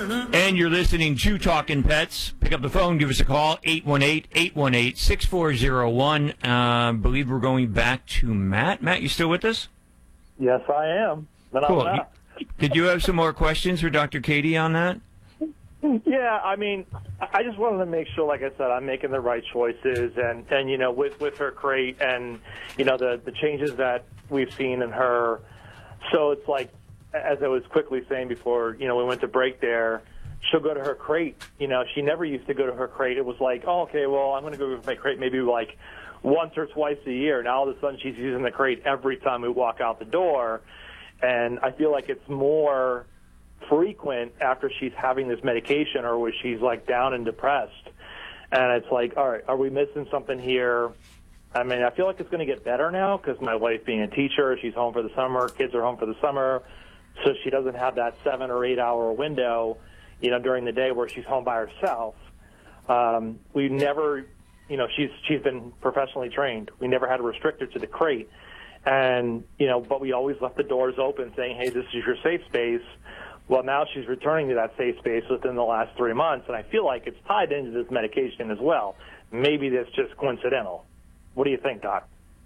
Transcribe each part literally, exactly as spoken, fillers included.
And you're listening to Talking Pets. Pick up the phone, give us a call, eight one eight, eight one eight, six four zero one. I uh, believe we're going back to Matt. Matt, you still with us? Yes, I am. But cool. I'm not. Did you have some more questions for Doctor Katie on that? Yeah, I mean, I just wanted to make sure, like I said, I'm making the right choices, and, and you know, with, with her crate and, you know, the, the changes that we've seen in her. So it's like, as I was quickly saying before, you know, we went to break there, she'll go to her crate. You know, she never used to go to her crate. It was like, oh, okay, well, I'm going to go to my crate maybe like once or twice a year. Now all of a sudden she's using the crate every time we walk out the door, and I feel like it's more frequent after she's having this medication or where she's like down and depressed. And it's like, all right, are we missing something here? I mean, I feel like it's going to get better now because my wife being a teacher, she's home for the summer, kids are home for the summer, so she doesn't have that seven or eight hour window, you know, during the day where she's home by herself. Um, we never, you know, she's she's been professionally trained. We never had to restrict her to the crate. And, you know, but we always left the doors open saying, hey, this is your safe space. Well, now she's returning to that safe space within the last three months, and I feel like it's tied into this medication as well. Maybe that's just coincidental. What do you think, Doc?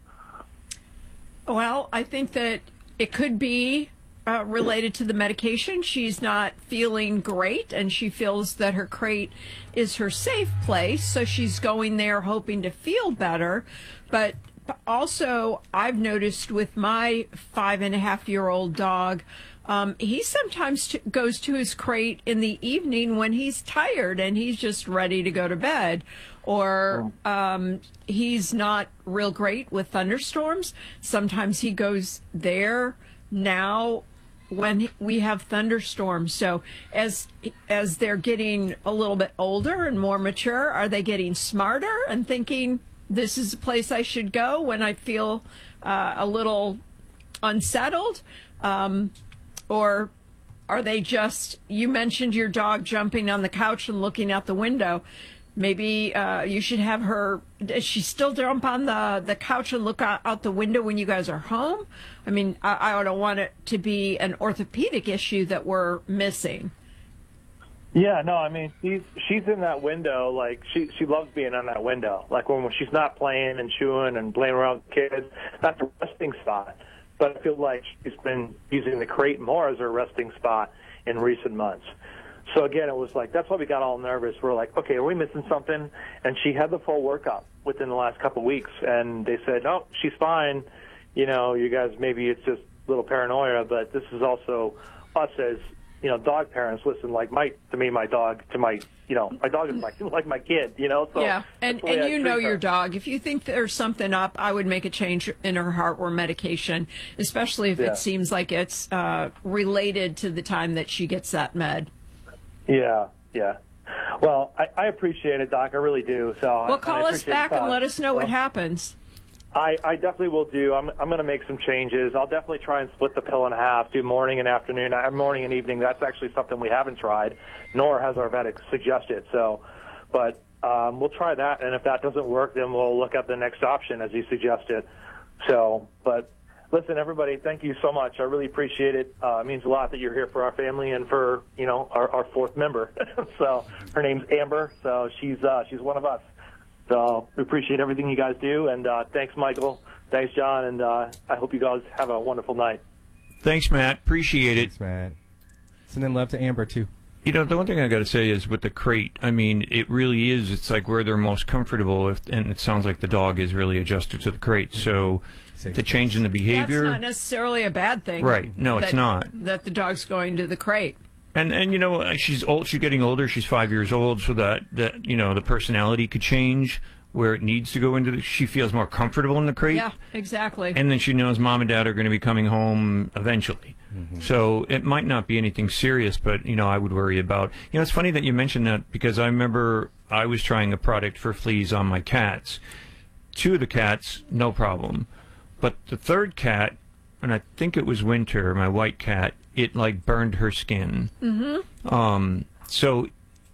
Well, I think that it could be uh, related to the medication. She's not feeling great, and she feels that her crate is her safe place, so she's going there hoping to feel better. But also, I've noticed with my five-and-a-half-year-old dog, Um, he sometimes t- goes to his crate in the evening when he's tired and he's just ready to go to bed, or um, he's not real great with thunderstorms. Sometimes he goes there now when we have thunderstorms. So as as they're getting a little bit older and more mature, are they getting smarter and thinking this is a place I should go when I feel uh, a little unsettled? Um, Or are they just, you mentioned your dog jumping on the couch and looking out the window. Maybe uh, you should have her, does she still jump on the, the couch and look out, out the window when you guys are home? I mean, I, I don't want it to be an orthopedic issue that we're missing. Yeah, no, I mean, she's, she's in that window. Like, she, she loves being on that window. Like, when, when she's not playing and chewing and playing around with kids, that's a resting spot. But I feel like she's been using the crate more as her resting spot in recent months. So, again, it was like, that's why we got all nervous. We're like, okay, are we missing something? And she had the full workup within the last couple of weeks. And they said, no, she's fine. You know, you guys, maybe it's just a little paranoia, but this is also us as, you know, dog parents. Listen, like, my, to me, my dog, to my, you know, my dog is my, like my kid, you know? So yeah, and, and you know your dog. If you think there's something up, I would make a change in her heartworm medication, especially if yeah. it seems like it's uh, related to the time that she gets that med. Yeah, yeah. Well, I, I appreciate it, Doc. I really do. So Well, call us back and let us know what happens. I, I definitely will do. I'm, I'm going to make some changes. I'll definitely try and split the pill in half, do morning and afternoon, uh, morning and evening. That's actually something we haven't tried, nor has our vet suggested. So, but um, we'll try that, and if that doesn't work, then we'll look at the next option as you suggested. So, but listen, everybody, thank you so much. I really appreciate it. Uh, it means a lot that you're here for our family and for, you know, our, our fourth member. So her name's Amber, so she's uh, she's one of us. So we appreciate everything you guys do, and uh, thanks, Michael. Thanks, John, and uh, I hope you guys have a wonderful night. Thanks, Matt. Appreciate it. Thanks, Matt. Sending love to Amber, too. You know, the one thing I got to say is with the crate, I mean, it really is, it's like where they're most comfortable, if, and it sounds like the dog is really adjusted to the crate. So the change in the behavior. That's not necessarily a bad thing. Right. No, that, it's not. That the dog's going to the crate. And, and you know, she's old. She's getting older. She's five years old, so that, that, you know, the personality could change where it needs to go into the, she feels more comfortable in the crate. Yeah, exactly. And then she knows mom and dad are going to be coming home eventually. Mm-hmm. So it might not be anything serious, but, you know, I would worry about. You know, it's funny that you mentioned that because I remember I was trying a product for fleas on my cats. Two of the cats, no problem. But the third cat, and I think it was Winter, my white cat, it, like, burned her skin. Mm-hmm. Um, so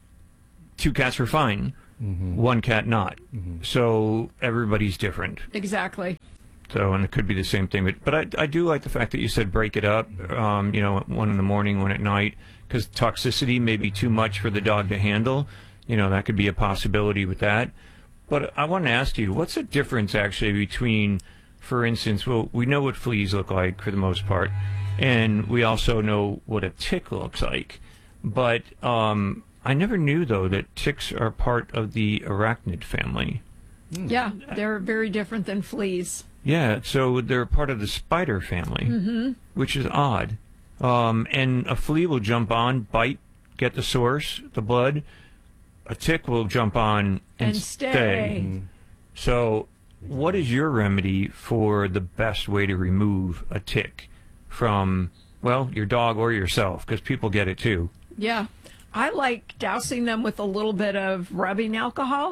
two cats were fine. Mm-hmm. One cat not. Mm-hmm. So everybody's different. Exactly. So, and it could be the same thing. But, but I, I do like the fact that you said break it up, um, you know, one in the morning, one at night, because toxicity may be too much for the dog to handle. You know, that could be a possibility with that. But I want to ask you, what's the difference actually between, for instance, well, we know what fleas look like for the most part, and we also know what a tick looks like. But um, I never knew, though, that ticks are part of the arachnid family. Yeah, they're very different than fleas. Yeah, so they're part of the spider family, Mm-hmm. which is odd. Um, and a flea will jump on, bite, get the source, the blood. A tick will jump on and, And stay. So what is your remedy for the best way to remove a tick from, well, your dog or yourself? Because people get it too. Yeah. I like dousing them with a little bit of rubbing alcohol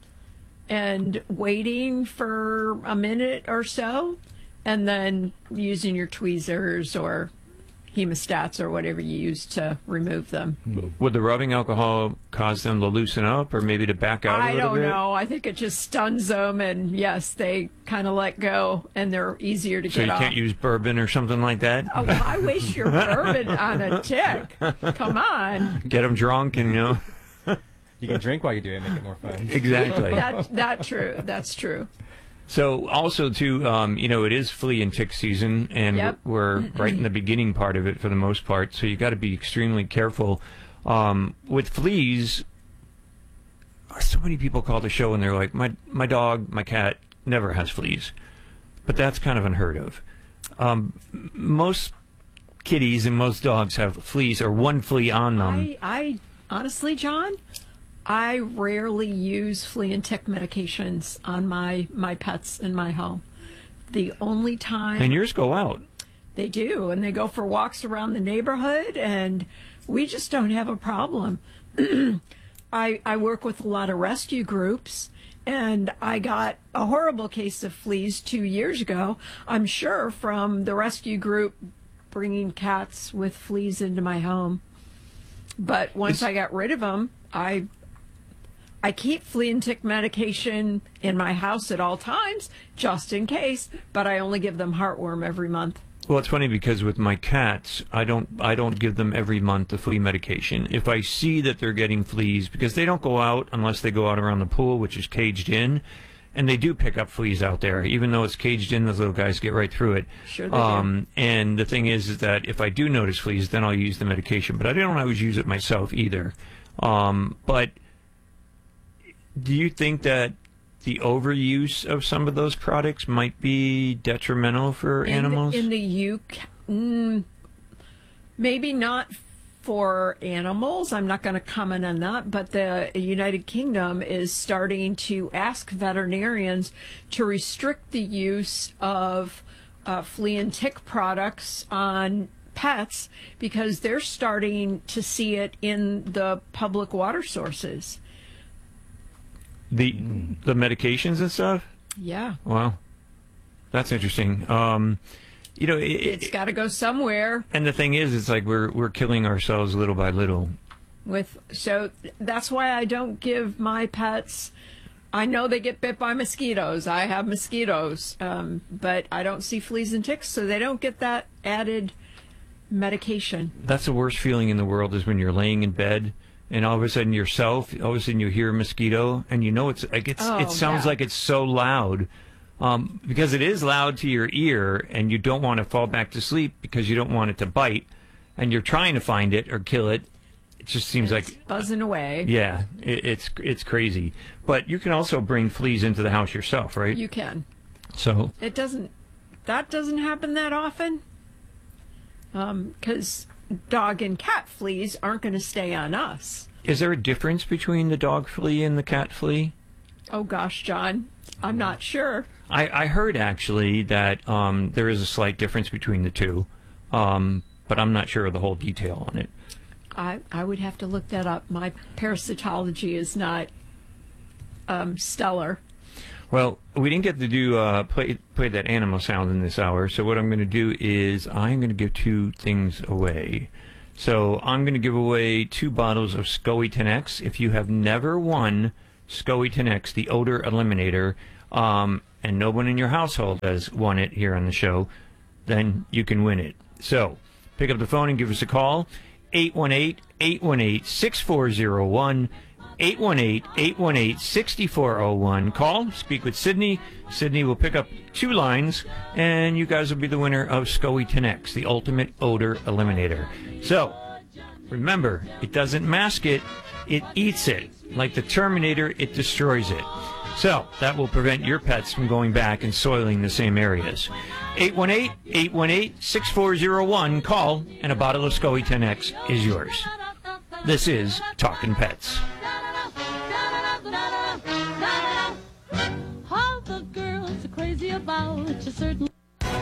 and waiting for a minute or so, and then using your tweezers or hemostats or whatever you use to remove them. Would the rubbing alcohol cause them to loosen up or maybe to back out a I little don't bit? know. I think it just stuns them, and yes, they kind of let go, and they're easier to So get you off. can't use bourbon or something like that? Oh, why waste your bourbon on a tick? Come on. Get them drunk and, you know. You can drink while you do it, make it more fun. Exactly. That that true. That's true. So also too, um, you know, it is flea and tick season, and Yep. we're right in the beginning part of it for the most part. So you got to be extremely careful. Um, with fleas, so many people call the show and they're like, my my dog, my cat never has fleas, but that's kind of unheard of. Um, m- most kitties and most dogs have fleas or one flea on them. I, I honestly, John, I rarely use flea and tick medications on my my pets in my home. The only time And yours go out. they do, and they go for walks around the neighborhood, and we just don't have a problem. I I work with a lot of rescue groups, and I got a horrible case of fleas two years ago. I'm sure from the rescue group bringing cats with fleas into my home. But once Is- I got rid of them, I I keep flea and tick medication in my house at all times, just in case. But I only give them heartworm every month. Well, it's funny because with my cats, I don't I don't give them every month the flea medication. If I see that they're getting fleas, because they don't go out unless they go out around the pool, which is caged in, and they do pick up fleas out there, even though it's caged in. Those little guys get right through it. Sure they um, And the thing is, is that if I do notice fleas, then I'll use the medication. But I don't always use it myself either. Um, but do you think that the overuse of some of those products might be detrimental for In animals? the, in the U K, mm, maybe not for animals. I'm not going to comment on that, but the United Kingdom is starting to ask veterinarians to restrict the use of uh, flea and tick products on pets because they're starting to see it in the public water sources. The the medications and stuff? Yeah. Wow. That's interesting. Um, you know, it, It's it, got to go somewhere. and the thing is, it's like we're we're killing ourselves little by little. With so that's why I don't give my pets. I know they get bit by mosquitoes. I have mosquitoes, um, but I don't see fleas and ticks, so they don't get that added medication. That's the worst feeling in the world is when you're laying in bed and all of a sudden yourself, all of a sudden you hear a mosquito and you know it's like it's Oh, it sounds yeah. like it's so loud. Um, because it is loud to your ear and you don't want to fall back to sleep because you don't want it to bite and you're trying to find it or kill it. It just seems It's like buzzing away. yeah, it, it's it's crazy. But you can also bring fleas into the house yourself, right? You can. So It doesn't. That doesn't happen that often. Um, because dog and cat fleas aren't going to stay on us. is there a difference between the dog flea and the cat flea? Oh gosh, John, I'm not sure. I, I heard actually that um, there is a slight difference between the two, um, but I'm not sure of the whole detail on it. I, I would have to look that up. My parasitology is not um, stellar. Well, we didn't get to do uh, play play that animal sound in this hour, so what I'm going to do is I'm going to give two things away. So I'm going to give away two bottles of SCOE ten X. If you have never won SCOE ten X, the odor eliminator, um, and no one in your household has won it here on the show, then you can win it. So pick up the phone and give us a call. eight one eight, eight one eight, six four zero one, eight one eight, eight one eight, six four zero one. Call, speak with Sydney. Sydney will pick up two lines, and you guys will be the winner of SCOE ten X, the ultimate odor eliminator. So, remember, it doesn't mask it, it eats it. Like the Terminator, it destroys it. So, that will prevent your pets from going back and soiling the same areas. eight one eight, eight one eight, six four zero one. Call, and a bottle of SCOE ten X is yours. This is Talkin' Pets. All the girls are crazy about you, certainly.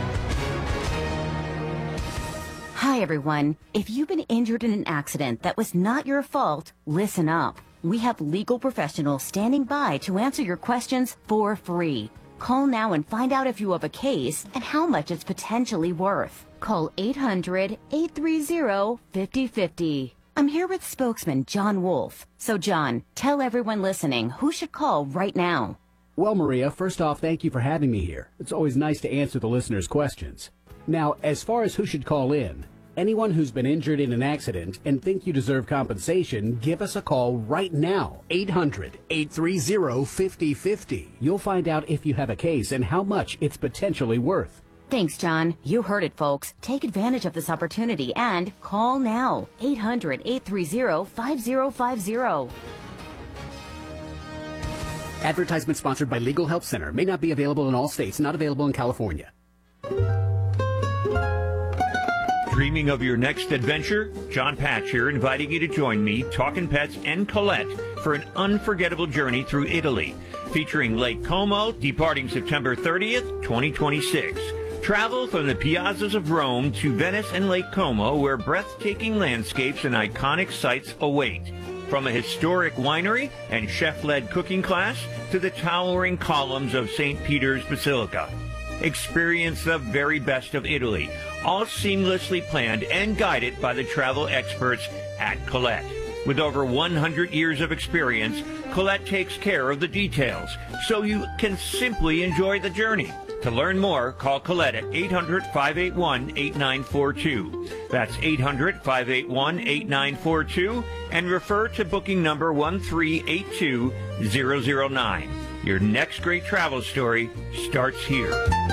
Hi, everyone. If you've been injured in an accident that was not your fault, listen up. We have legal professionals standing by to answer your questions for free. Call now and find out if you have a case and how much it's potentially worth. Call eight hundred, eight three zero, five zero five zero. I'm here with spokesman John Wolf. So, John, tell everyone listening who should call right now. Well, Maria, first off, thank you for having me here. It's always nice to answer the listeners' questions. Now, as far as who should call in, anyone who's been injured in an accident and think you deserve compensation, give us a call right now. eight hundred, eight three zero, five zero five zero. You'll find out if you have a case and how much it's potentially worth. Thanks, John. You heard it, folks. Take advantage of this opportunity and call now. eight hundred, eight three zero, five zero five zero. Advertisement sponsored by Legal Help Center. May not be available in all states. Not available in California. Dreaming of your next adventure? John Patch here, inviting you to join me, Talkin' Pets, and Colette for an unforgettable journey through Italy, featuring Lake Como, departing September thirtieth, twenty twenty-six. Travel from the piazzas of Rome to Venice and Lake Como, where breathtaking landscapes and iconic sights await. From a historic winery and chef-led cooking class to the towering columns of Saint Peter's Basilica. Experience the very best of Italy, all seamlessly planned and guided by the travel experts at Colette. With over one hundred years of experience, Colette takes care of the details, so you can simply enjoy the journey. To learn more, call Colette at eight hundred, five eight one, eight nine four two. That's eight hundred, five eight one, eight nine four two, and refer to booking number one three eight two zero zero nine. Your next great travel story starts here.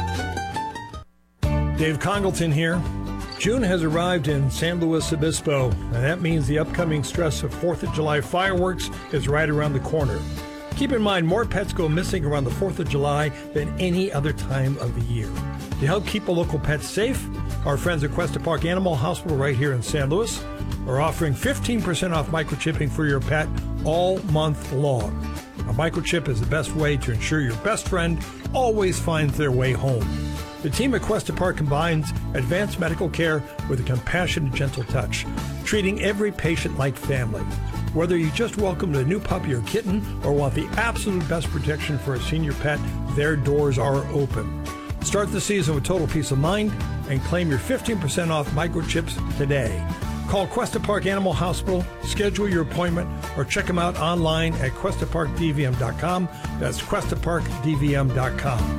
Dave Congleton here. June has arrived in San Luis Obispo, and that means the upcoming stress of fourth of July fireworks is right around the corner. Keep in mind, more pets go missing around the fourth of July than any other time of the year. To help keep a local pet safe, our friends at Cuesta Park Animal Hospital right here in San Luis are offering fifteen percent off microchipping for your pet all month long. A microchip is the best way to ensure your best friend always finds their way home. The team at Cuesta Park combines advanced medical care with a compassionate, gentle touch, treating every patient like family. Whether you just welcomed a new puppy or kitten or want the absolute best protection for a senior pet, their doors are open. Start the season with total peace of mind and claim your fifteen percent off microchips today. Call Cuesta Park Animal Hospital, schedule your appointment, or check them out online at cuesta park d v m dot com. That's cuesta park d v m dot com.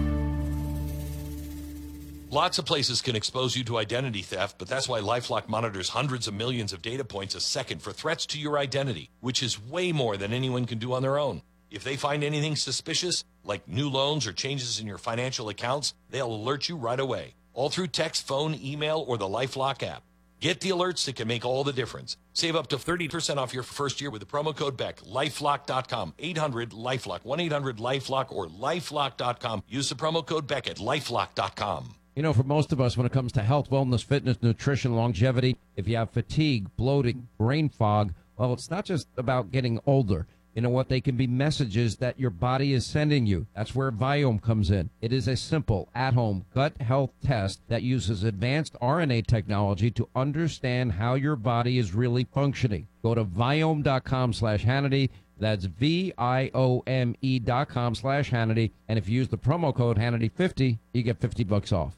Lots of places can expose you to identity theft, but that's why LifeLock monitors hundreds of millions of data points a second for threats to your identity, which is way more than anyone can do on their own. If they find anything suspicious, like new loans or changes in your financial accounts, they'll alert you right away, all through text, phone, email, or the LifeLock app. Get the alerts that can make all the difference. Save up to thirty percent off your first year with the promo code Beck. lifelock dot com, eight hundred LifeLock, one eight hundred LifeLock, or lifelock dot com. Use the promo code Beck at lifelock dot com. You know, for most of us, when it comes to health, wellness, fitness, nutrition, longevity, if you have fatigue, bloating, brain fog, well, it's not just about getting older. You know what? They can be messages that your body is sending you. That's where Viome comes in. It is a simple, at-home gut health test that uses advanced R N A technology to understand how your body is really functioning. Go to Viome dot com slash Hannity. That's V I O M E dot com slash Hannity. And if you use the promo code Hannity fifty, you get fifty bucks off.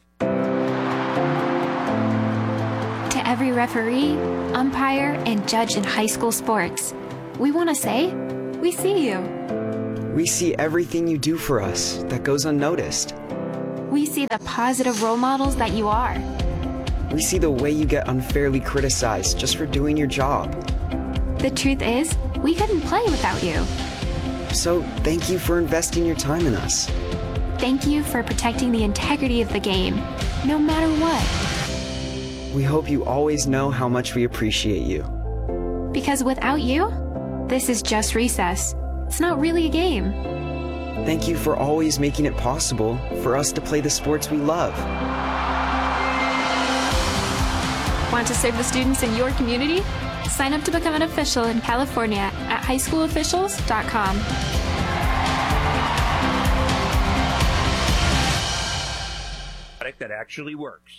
To every referee, umpire, and judge in high school sports, we want to say, we see you. We see everything you do for us that goes unnoticed. We see the positive role models that you are. We see the way you get unfairly criticized just for doing your job. The truth is, we couldn't play without you. So thank you for investing your time in us. Thank you for protecting the integrity of the game, no matter what. We hope you always know how much we appreciate you. Because without you, this is just recess. It's not really a game. Thank you for always making it possible for us to play the sports we love. Want to serve the students in your community? Sign up to become an official in California at high school officials dot com. That actually works.